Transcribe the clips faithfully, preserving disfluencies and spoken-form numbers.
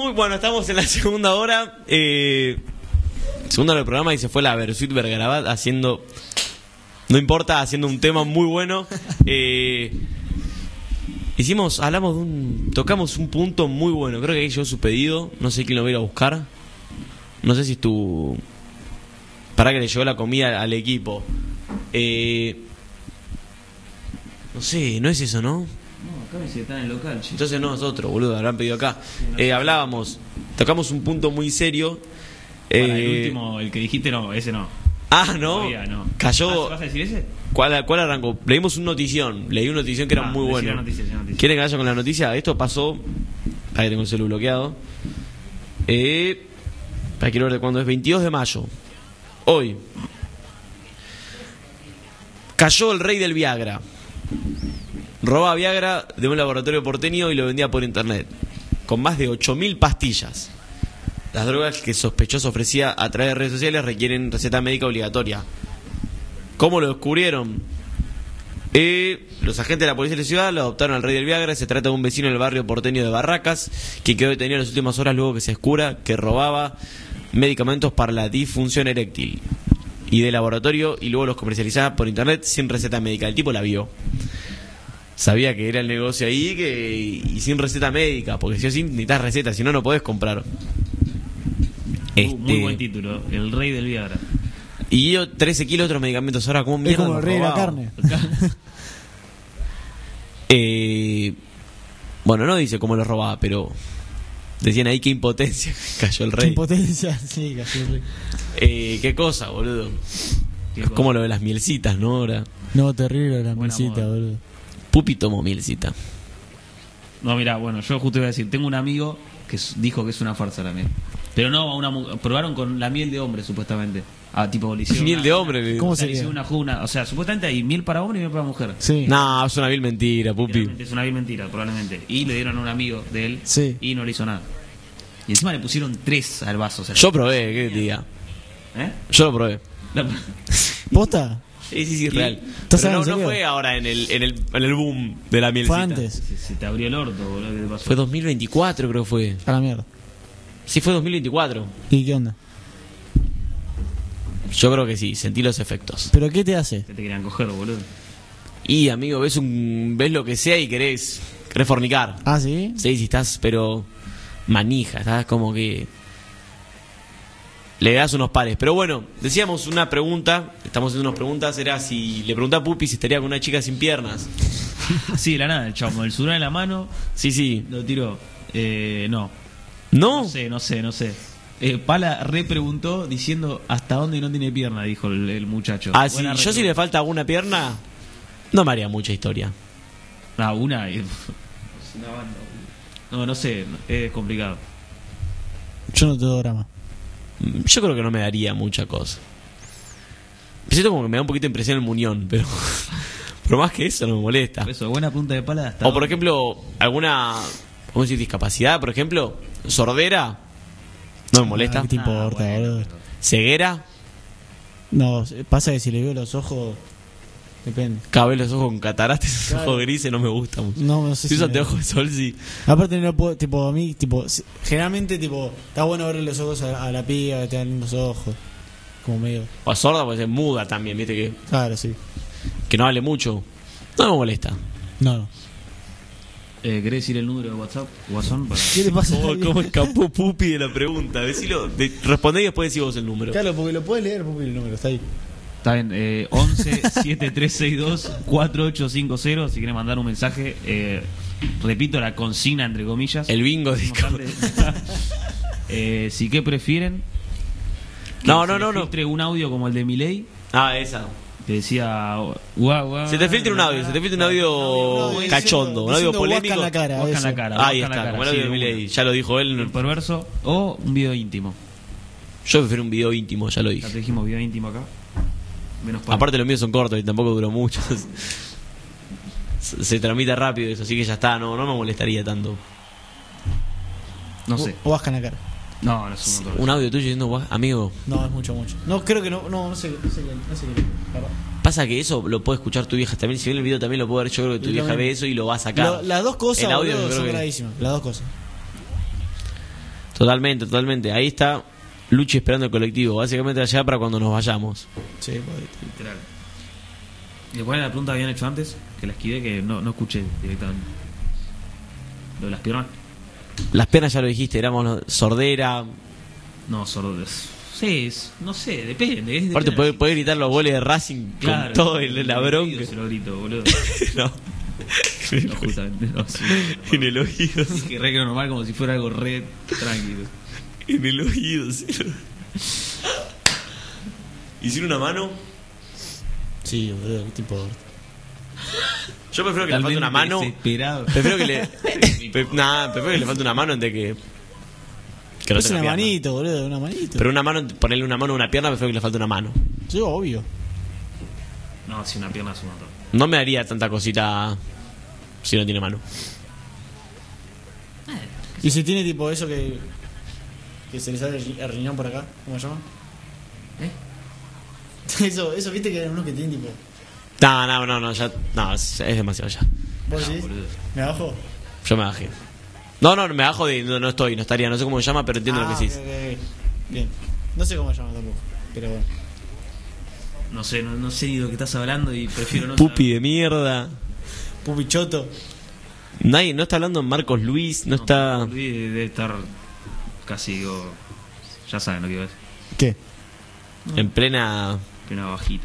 Muy bueno, estamos en la segunda hora. Eh, segunda hora del programa y se fue la Versuit Vergarabat haciendo. No importa, haciendo un tema muy bueno. Eh, hicimos, hablamos de un. Tocamos un punto muy bueno. Creo que ahí llegó su pedido. No sé quién lo va a ir a buscar. No sé si es tu. Para que le llegó la comida al equipo. Eh, no sé, no es eso, ¿no? No, acá me dice que está en el local, che. Entonces no es otro, boludo, habrán pedido acá. Eh, hablábamos, tocamos un punto muy serio. Para eh, el último, el que dijiste, no, ese no. Ah, ¿no? Todavía no. Cayó. ¿Vas a decir ese? ¿Cuál, ¿Cuál arrancó? Leímos un notición. Leí una notición que era Ah, muy decí buena. la noticia, decí la noticia. ¿Quieren que vaya con la noticia? Esto pasó. Ahí tengo el celular bloqueado. Eh, para quiero ver de cuándo es. veintidós de mayo. Hoy. Cayó el rey del Viagra. Robaba Viagra de un laboratorio porteño y lo vendía por internet. Con más de ocho mil pastillas. Las drogas que sospechoso ofrecía a través de redes sociales requieren receta médica obligatoria. ¿Cómo lo descubrieron? Eh, los agentes de la policía de la ciudad lo adoptaron al rey del Viagra. Se trata de un vecino del barrio porteño de Barracas, que quedó detenido en las últimas horas luego que se descubra que robaba medicamentos para la disfunción eréctil y de laboratorio y luego los comercializaba por internet sin receta médica. El tipo la vio. Sabía que era el negocio ahí que, y sin receta médica, porque si o sí necesitas receta, si no, no podés comprar. Este... Muy buen título, el rey del Viagra. Y yo trece kilos de otros medicamentos. Ahora, ¿cómo mierda? Es como el rey de la robaba? carne. eh, bueno, no dice cómo lo robaba, pero decían ahí qué impotencia cayó el Qué rey. impotencia, sí, cayó el rey. Eh, qué cosa, boludo. ¿Qué Es cosa? como lo de las mielcitas, ¿no? Ahora. No, terrible la Buena mesita, moda. boludo. Pupi tomó mielcita. No, mira, bueno, yo justo iba a decir, tengo un amigo que s- dijo que es una farsa la miel. Pero no, una mu- probaron con la miel de hombre, supuestamente. Ah, tipo, le hicieron Miel una- de hombre. una- le- ¿Cómo o sea, le sería? hicieron una juna, o sea, supuestamente hay miel para hombre y miel para mujer. Sí. No, es una vil mentira, Pupi. Realmente es una vil mentira, probablemente. Y le dieron a un amigo de él Sí. y no le hizo nada. Y encima le pusieron tres al vaso. O sea, Yo probé, ¿qué te diga? ¿Eh? Yo lo probé. La- ¿Posta? Sí, sí, sí, real. ¿Estás Pero no, hablando en no serio? fue ahora en el, en el, en el boom de la mielcita. Fue antes. se, se te abrió el orto, boludo. ¿Qué te pasó? Fue dos mil veinticuatro, creo que fue. A la mierda. Sí, fue dos mil veinticuatro. ¿Y qué onda? Yo creo que sí, sentí los efectos. ¿Pero qué te hace? Que te querían coger, boludo. Y, amigo, ves un ves lo que sea y querés, querés fornicar. ¿Ah, sí? Sí, sí, estás, pero manija, estás como que le das unos pares. Pero bueno, decíamos una pregunta, estamos haciendo unas preguntas, era si le preguntaba a Pupi si estaría con una chica sin piernas. Así de la nada, el chavo, con el celular en la mano, Sí, sí. lo tiró. Eh, no. ¿No? No sé, no sé, no sé. Eh, Pala repreguntó diciendo hasta dónde no tiene pierna, dijo el, el muchacho. Ah, sí, Buena yo si le falta alguna pierna, no me haría mucha historia. Ah, una. y- es una banda, boludo. No, no sé, es complicado. Yo no te doy drama. Yo creo que no me daría mucha cosa. Me siento como que me da un poquito de impresión el muñón, pero pero más que eso no me molesta. Por eso, buena punta de pala hasta O por dónde. ejemplo, alguna, ¿cómo decir? Discapacidad, por ejemplo, sordera, no me molesta. Ah, ¿qué te importa, bueno, boludo? pero- Ceguera, No, pasa que si le veo los ojos, depende. cada vez los ojos con cataratas, esos Claro. ojos grises no me gustan. No, no sé Si si... uso me- anteojos de sol, sí. Aparte no puedo, tipo, a mí, tipo, si- generalmente, tipo, está bueno verle los ojos a, a la piba, que tenga lindos ojos. Como medio... O sorda, pues es muda también, viste, que, Claro, sí. que no hable mucho. No me molesta. No, no. Eh, ¿Querés decir el número de WhatsApp? WhatsApp para... ¿Qué le pasa? ¿Cómo, cómo escapó Pupi de la pregunta? Decilo, de, respondé y después decís vos el número. Claro, porque lo puedes leer, Pupi, el número, está ahí. Está bien, eh, once siete tres seis dos cuatro ocho cinco cero. Si quieren mandar un mensaje, eh, repito la consigna entre comillas. El bingo de... Dijimos antes. eh, si que prefieren. que No, se no, les no, no. filtre un audio como el de Milei Ah, esa. que decía guau, guau. Se te filtra un audio, se te filtra un audio audio cachondo, un audio diciendo polémico. guasca en la cara. Guasca en eso. la cara. Ahí guasca en la está, cara, como el sí, audio de de Milei, una. ya lo dijo él. El perverso o un video íntimo. Yo prefiero un video íntimo, ya lo Ya dije. te dijimos video íntimo acá. Menos para. Aparte los míos son cortos y tampoco duró mucho. Se, se tramita rápido eso, así que ya está, no, no me molestaría tanto. No sé. O vasca en la cara. No, no es un montón. Un audio tuyo diciendo, "Guau, amigo, No, es mucho, mucho. No, creo que no, no, no sé, no sé, qué- no sé qué. Perdón. pasa que eso lo puede escuchar tu vieja también. Si bien el video también lo puede ver, yo creo que tu Yo vieja también. ve eso y lo va a sacar. Lo- las dos cosas, El audio boludo, creo son que- gravísimas. Las dos cosas. Totalmente, totalmente. Ahí está Luchi esperando el colectivo. Básicamente allá para cuando nos vayamos. Sí, pues, Literal. ¿Y cuál era la pregunta que habían hecho antes? Que la esquivé, que no, no escuché directamente. ¿Lo de las piernas? Las piernas ya lo dijiste, éramos los- sordera. No, sordos. Sí, es- no sé, depende. Es de Aparte, tener podés así. podés gritar los goles de Racing Claro, con todo el, la en el bronca. oído se lo grito, boludo. No. No, justamente, no, sí. En el oído. Es que re que normal, como si fuera algo re tranquilo. En el oído. sí. ¿Hicieron una mano? sí, boludo, qué tipo. Yo prefiero que le falte una mano. Desesperado. Prefiero que le. pre- nah, prefiero que le falte una mano antes que. Que no Es tenga una pierna. manito, boludo, una manito. Pero una mano, ponerle una mano a una pierna, prefiero que le falte una mano. Sí, obvio. No, si una pierna es un montón. No me haría tanta cosita si no tiene mano. Y si tiene tipo eso que. Que se le sale el ri- el riñón por acá, ¿cómo se llama? ¿Eh? Eso, eso viste que hay unos que tienen tipo. No, no, no, no, ya. No, es, es demasiado ya. ¿Vos No, decís? boludo. ¿Me bajo? Yo me bajé. No, no, me bajo de. No, no estoy, no estaría, no sé cómo se llama, pero entiendo Ah, lo que decís. ok, ok, ok. Bien. No sé cómo se llama tampoco, pero bueno. No sé, no, no sé ni de lo que estás hablando y prefiero no Pupi de mierda. Pupichoto. Nadie, no está hablando Marcos Luis, no, está. Luis debe estar casi, digo, ya saben lo que iba a decir. ¿Qué? En plena. Que una bajita.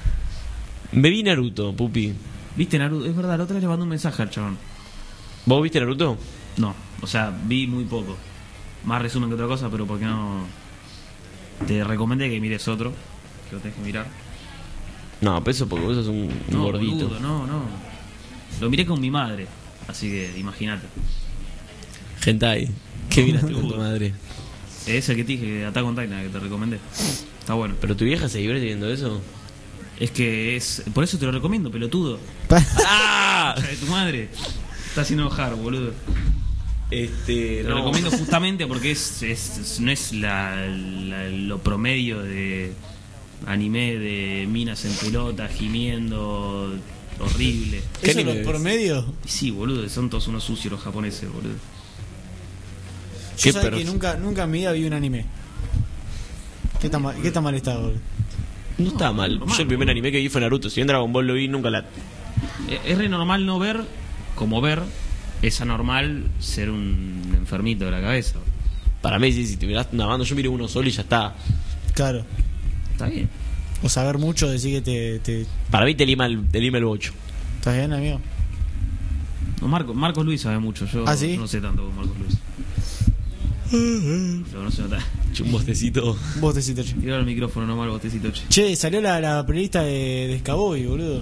Me vi Naruto, Pupi. ¿Viste Naruto? Es verdad, la otra vez le mandó un mensaje al chabón. ¿Vos viste Naruto? No, o sea, vi muy poco. Más resumen que otra cosa, pero porque no. Te recomendé que mires otro, que lo tenés que mirar. No, pero eso porque vos sos un, un No, gordito. boludo, no, no. Lo miré con mi madre, así que imagínate. Hentai. ¿Qué miraste con tu Boludo. madre? Es el que te dije, que Attack on Titan, que te recomendé. Está bueno. ¿Pero tu vieja se divierte viendo eso? Es que es. Por eso te lo recomiendo, pelotudo. ¡Ah! Hija de tu madre. Está haciendo enojar, boludo. Este. Te lo No. recomiendo justamente porque es, es, es- no es la, la- lo promedio de anime de minas en pelota, gimiendo, horrible. ¿Qué ¿Eso anime los ves? promedio? Y sí, boludo, son todos unos sucios los japoneses, boludo. ¿Qué Yo sabés perros? que nunca, nunca en mi vida vi un anime. ¿Qué tan mal, qué tan mal está, boludo? No está mal. normal, Yo el primer boludo. anime que vi fue Naruto. Si bien Dragon Ball lo vi, nunca la. Eh, Es re normal no ver, como ver, es anormal ser un enfermito de la cabeza. Para mí, sí, si te miraste una banda, yo miré uno solo y ya está. Claro. Está bien. O saber mucho, decir que te, te. Para mí te lima el, te lima el bocho. ¿Estás bien, amigo? No, Marco, Marcos Luis sabe mucho, yo ¿Ah, sí? no sé tanto como Marcos Luis. Pero no se nota. Un bostecito. Vos te citas. Tirá el micrófono nomás, botecito. che. Che, salió la, la playlist de, de Scaboy, boludo.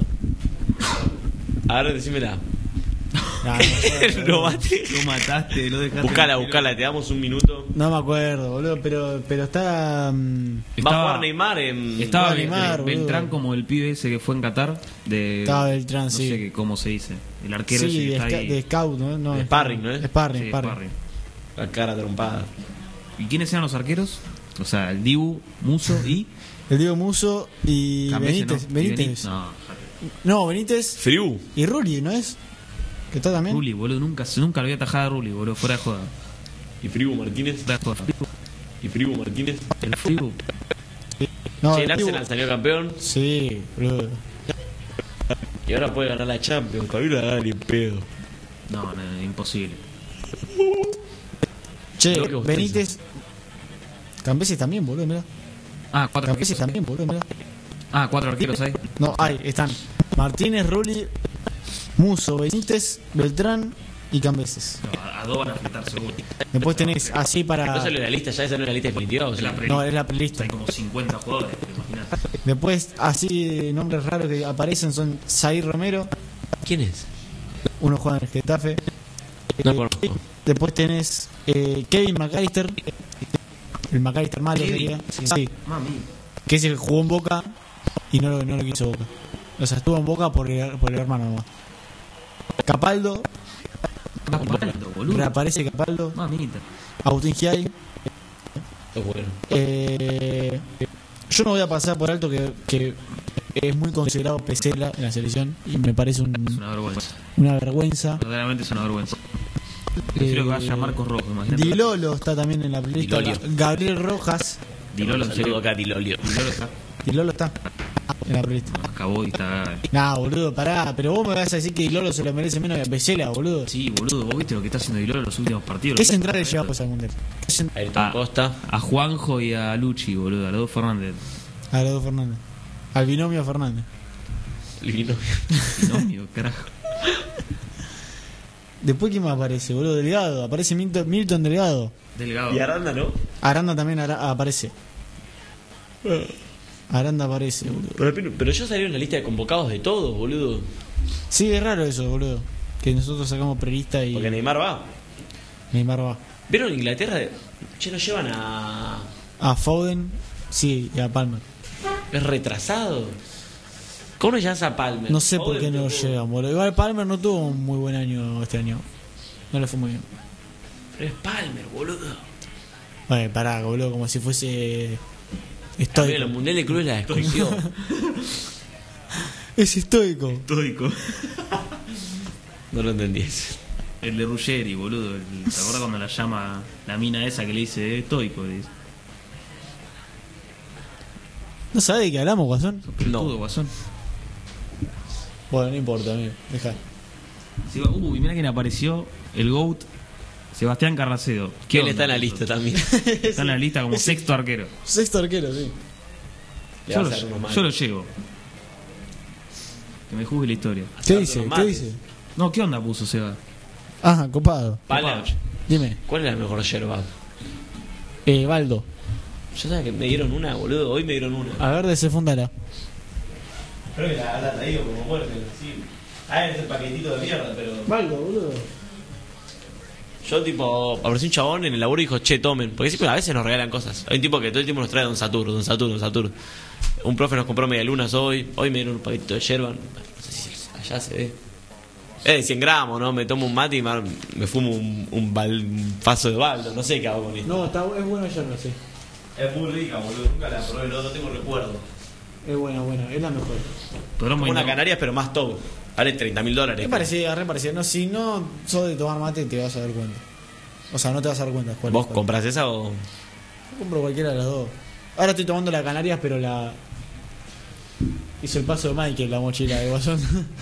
A ver, decímela. Nah, no, Lo maté. Lo mataste, lo dejaste. Buscala, en el buscala, te damos un minuto. no me acuerdo, boludo, pero, pero está. mm, Va a Estaba- jugar Neymar en. Estaba Va a Be- animar, Be- boludo. Beltrán como el pibe ese que fue en Qatar. De, Estaba Beltrán, no sí. sé qué, cómo se dice. El arquero ese sí, que de, está sca- ahí. de Scout, ¿no? no De sparring, ¿no es? Sparring, Sí, sparring. sparring. La cara trompada. ¿Y quiénes eran los arqueros? O sea, el Dibu, Muso y. El Diego Muso y Cambese, Benítez. ¿no? Benítez. Y Benítez. No, No, Benítez Friu. y Rulli, ¿no es? ¿Que está también? Rulli, boludo. Nunca, nunca lo había atajado a Rulli, boludo. Fuera de joda. Y Friu Martínez. Fuera de joda. Y Friu Martínez. El Dibu. No, Che, el el Dibu- Arsenal salió campeón. Sí, boludo. Y ahora puede ganar la Champions. Para mí la gana ni en pedo. No, no, imposible. Che, Creo que vos Benítez. Cambeses también, boludo, mira. Ah, cuatro Cambeses arqueros. también, boludo, mira. Ah, cuatro arqueros ahí. No, ahí están. Martínez, Rulli, Muso, Benítez, Beltrán y Cambeses. No, a, a dos van a enfrentar seguro. Después tenés así ¿No para. salió la lista? ¿Ya esa no es la lista definitiva? ¿O Es sea? la playlist. No, es la playlist. Hay como cincuenta jugadores, imagínate. Después, así, nombres raros que aparecen son Zair Romero, ¿Quién es? uno juega en el Getafe. No Eh, conozco. Después tenés eh, Kevin McAllister, el McAllister malo Kevin, sería. sí. Sí, Mami. que ese jugó en Boca y no, lo- no lo quiso Boca. O sea, estuvo en Boca por el, por el hermano nomás. Capaldo, Capaldo, boludo. reaparece Capaldo. Mamita. Agustín Giai. Es bueno. Eh, yo no voy a pasar por alto que, que es muy considerado Pesela en la selección y me parece un- Es una vergüenza. una vergüenza. Verdaderamente es una vergüenza. Prefiero que Eh, vaya Marcos Rojo, imagínate. Di Lolo está también en la playlist. Di Lolio. Gabriel Rojas. Di Lolo, en Saludo serio. acá, Tilolio. Di Lolo está. Di Lolo está en la playlist. Acabó y está. Nah, boludo, pará. Pero vos me vas a decir que Di Lolo se lo merece menos que a Pesela, boludo. Sí, boludo, vos viste lo que está haciendo Di Lolo en los últimos partidos. ¿Qué centrales lleva pues al mundial? ¿Qué cent- Ayrton a, Costa. a Juanjo y a Luchi, boludo, a los dos Fernández. A los dos Fernández. Al binomio Fernández. Livino. Binomio, carajo. Después, ¿quién más aparece, boludo? Delgado. Aparece Milton, Milton Delgado. Delgado. Y Aranda, ¿no? Aranda también ara- aparece. Aranda aparece, boludo. Pero, pero yo salí en la lista de convocados de todos, boludo. Sí, es raro eso, boludo. Que nosotros sacamos prelista y Porque Neymar va. Neymar va. ¿Vieron Inglaterra? Che, no llevan a. A Foden, sí, y a Palmer. Es retrasado. ¿Cómo no llevas a Palmer? No sé por Foden qué no lo tuvo- llegan, boludo. Igual Palmer no tuvo un muy buen año este año. No le fue muy bien. Pero es Palmer, boludo. Bueno, pará, boludo, como si fuese. También Estoico. el Mundial de Clubes la discusión. Es estoico. Estoico. No lo entendí eso. El de Ruggeri, boludo. El- ¿Te acuerdas cuando la llama la mina esa que le dice eh, estoico? Le dice. ¿No sabés de qué hablamos, Guasón? Pelotudo, No. guasón. Bueno, no importa, amigo. Deja. Sí, va- Uy, mirá quién apareció. El GOAT. Sebastián Carracedo. ¿Qué Él onda, está en la boludo? lista también. Está en la lista como sexto arquero. Sexto arquero, sí. Le Yo vas lo, a dar unos más. yo lo llevo. Que me juzgue la historia. ¿Qué Darte dice? unos ¿Qué mates. dice? No, ¿qué onda puso Seba? Ajá, copado. Pala. Dime. ¿Cuál es la mejor yerba? Eh, Baldo. Yo sabía que me dieron una, boludo. Hoy me dieron una. A ver, de ese fundala. Creo que la habrá traído como muerte, sí. Ah, es el paquetito de mierda, pero. Baldo, boludo. Yo, tipo, apareció un chabón en el laburo y dijo, che, tomen. Porque siempre a veces nos regalan cosas. Hay un tipo que todo el tiempo nos trae Don Satur, Don Satur, Don Satur. Un profe nos compró medialunas hoy. Hoy me dieron un paquetito de yerba. No sé si allá se ve. Es de cien gramos, ¿no? Me tomo un mate y me, me fumo un, un, bal- un vaso de baldo. No sé qué hago con esto. No, está, es bueno yerba, sí. Es muy rica, boludo. Nunca la probé, no, no tengo recuerdo. Es buena, buena. Es la mejor. Podremos Como una innovar- Canarias, pero más top. Vale treinta mil dólares. Es parecida, re parecida. No, si no sos de tomar mate, te vas a dar cuenta. O sea, no te vas a dar cuenta. cuál ¿Vos es cuál. compras esa o...? Yo compro cualquiera de las dos. Ahora estoy tomando la Canarias, pero la. Hizo el paso de Michael, la mochila de Guasón.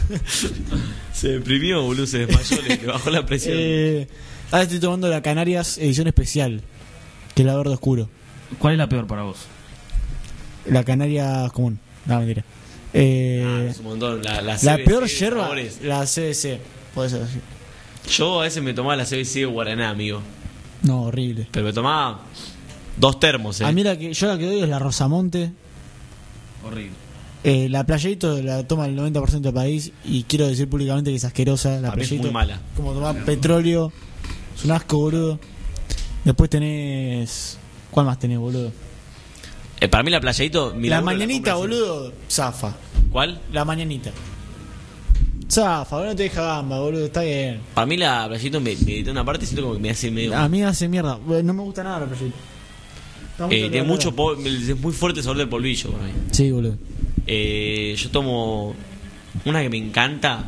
Se deprimió, boludo. Se desmayó, le bajó la presión. eh, ahora estoy tomando la Canarias edición especial, que es la verde oscuro. ¿Cuál es la peor para vos? La Canarias común. No, mentira. Eh, Ah, es un montón. La, la la C B C peor de yerba, sabores. la C B C. Puede ser así. Yo a veces me tomaba la C B C de Guaraná, amigo. No, horrible. Pero me tomaba dos termos, eh. A mí la que, yo la que doy es la Rosamonte. Horrible. Eh, la Playito la toma el noventa por ciento del país y quiero decir públicamente que es asquerosa. La A mí es Playito, muy mala. como tomar petróleo. Es un asco, boludo. Después tenés... ¿Cuál más tenés, boludo? Eh, para mí la playadito... mi la laburo mañanita, compra así. boludo. Zafa. ¿Cuál? La mañanita. Zafa, boludo, no te deja gamba, boludo. Está bien. Para mí la playadito me, me de una parte siento como que me hace medio... A mí hace mierda. No me gusta nada la Playito. Está Eh, tiene colorada. mucho pol- es muy fuerte el sabor del polvillo para mí. Sí, boludo. Eh, yo tomo una que me encanta.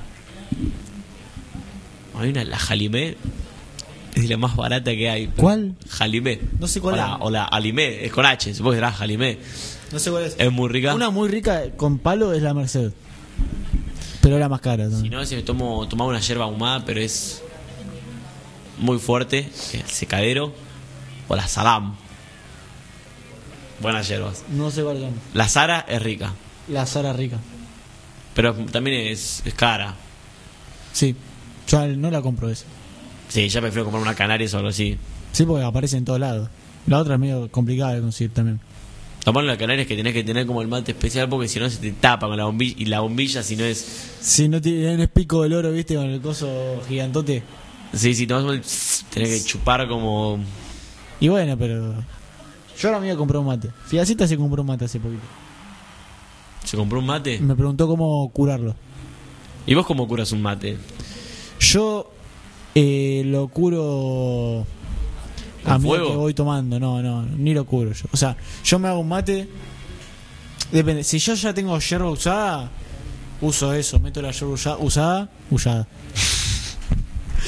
Hay una, la Jalimé. Es la más barata que hay. ¿Cuál? Jalimé. No sé cuál o es. la, o la Alimé, es con H, supongo que será Jalimé. No sé cuál es. Es muy rica. Una muy rica con palo es la Merced. Pero la más cara Si también. no, a veces me tomo tomaba una yerba ahumada, pero es muy fuerte. El secadero. O la Saddam. Buenas yerbas. No sé cuál son. La Sara es rica. La Sara rica. Pero también es, es cara. Sí. Yo no la compro esa. Sí, ya prefiero comprar una Canarias o algo así. Sí, porque aparece en todos lados. La otra es medio complicada de conseguir también. Tomar la Canarias que tenés que tener como el mate especial porque si no se te tapa con la bombilla. Y la bombilla si no es... Si no tienes pico del oro, viste, con el coso gigantote. Sí, si tomás el... Tenés que chupar como... Y bueno, pero... Yo ahora me iba a comprar un mate. Fiacita se compró un mate hace poquito. ¿Se compró un mate? Me preguntó cómo curarlo. ¿Y vos cómo curas un mate? Yo eh, lo curo a ¿Con medida fuego? que voy tomando. No, no, ni lo curo yo. O sea, yo me hago un mate. Depende. Si yo ya tengo yerba usada, uso eso. Meto la yerba usa- usada, usada.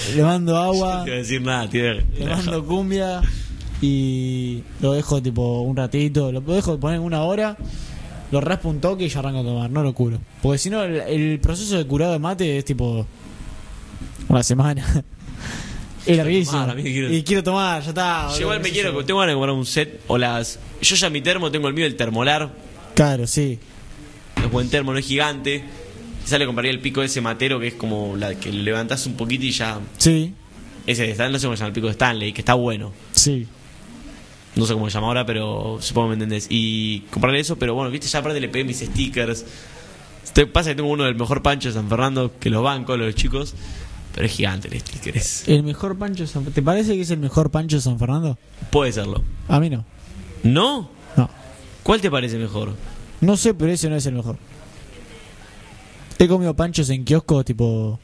le mando agua, No te iba a decir nada, tío. le mando cumbia y lo dejo tipo un ratito, lo dejo poner una hora, lo raspo un toque y ya arranco a tomar, no lo curo. Porque si no, el, el proceso de curado de mate es tipo una semana. Es larguísimo. tomar, a mí quiero- Y quiero tomar, ya está. Yo boludo, igual qué me sé quiero, yo. tengo ganas de comprar un set o las. Yo ya mi termo tengo el mío, el termolar. Claro, sí. Es buen termo, no es gigante. Quizás le compraría el pico de ese matero que es como la que le levantás un poquito y ya. Sí, Ese de Stanley, no sé cómo se llama, el pico de Stanley, que está bueno. sí. No sé cómo se llama ahora, pero supongo que me entendés. Y comprarle eso, pero bueno, viste, ya aparte le pegué mis stickers. Te pasa que tengo uno del mejor pancho de San Fernando, que los banco, los chicos. Pero es gigante el sticker. Es... El mejor pancho de San ¿Te parece que es el mejor pancho de San Fernando? Puede serlo. A mí no. ¿No? No. ¿Cuál te parece mejor? No sé, pero ese no es el mejor. He comido panchos en kiosco tipo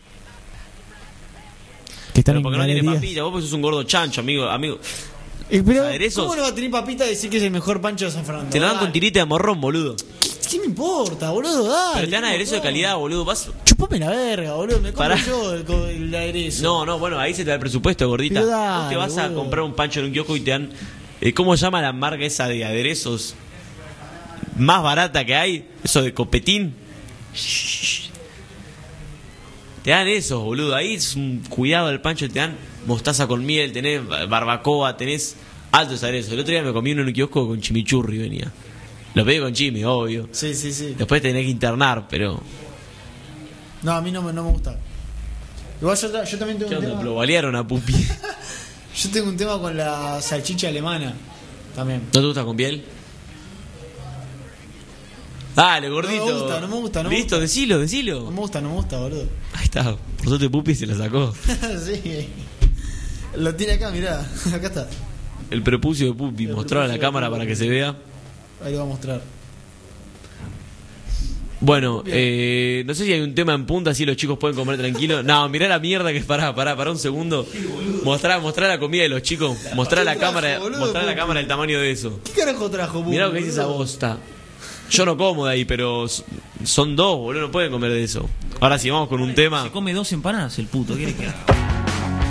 que están Pero en porque no tiene galerías. papilla, vos pues sos un gordo chancho, amigo. amigo. Eh, pero, ¿Aderezos? ¿cómo no va a tener papita y decir que es el mejor pancho de San Fernando? Te lo dan Dale. con tirita de morrón, boludo. ¿Qué, qué me importa, boludo? Dale. Pero te dan aderezo de calidad, boludo. Vas... Chupame la verga, boludo. Me compro Pará. yo el, co- el aderezo. No, no, bueno, ahí se te da el presupuesto, gordita. Pero dale, Vos te vas a boludo. comprar un pancho en un kiosco y te dan... eh, ¿Cómo se llama la marca esa de aderezos más barata que hay? Eso de copetín. Te dan esos, boludo. Ahí es un cuidado del pancho. Te dan mostaza con miel, tenés barbacoa, tenés altos aderezos. El otro día me comí uno en un kiosco con chimichurri, venía. Lo pedí con chimi, obvio. Sí, sí, sí. Después tenés que internar, pero... No, a mí no me, no me gusta. Igual yo, yo también tengo ¿Qué un onda? tema. Lo balearon a Pupi. Yo tengo un tema con la salchicha alemana. También. ¿No te gusta con piel? Dale, gordito. No me gusta, no me gusta, no me Listo, gusta. decilo, decilo. No me gusta, no me gusta, boludo. Ahí está. Por suerte Pupi se la sacó. Sí. Lo tiene acá, mirá. Acá está. El prepucio de Pupi. El Mostralo a la prepucio de cámara Pupi. para que se vea. Ahí lo voy a mostrar. Bueno, Bien. eh, no sé si hay un tema en punta, así los chicos pueden comer tranquilo. No, mirá la mierda que es. Pará, pará, pará un segundo. Mostrá, mostrá la comida de los chicos. Mostrá la ¿Qué trajo, cámara, boludo, mostrá la Pupi? cámara el tamaño de eso. ¿Qué carajo trajo, Pupi, Mirá lo que dice esa boludo? bosta. Yo no como de ahí, pero s- son dos, boludo, no pueden comer de eso. Ahora sí, vamos con un tema. Se come dos empanadas el puto, ¿qué le queda?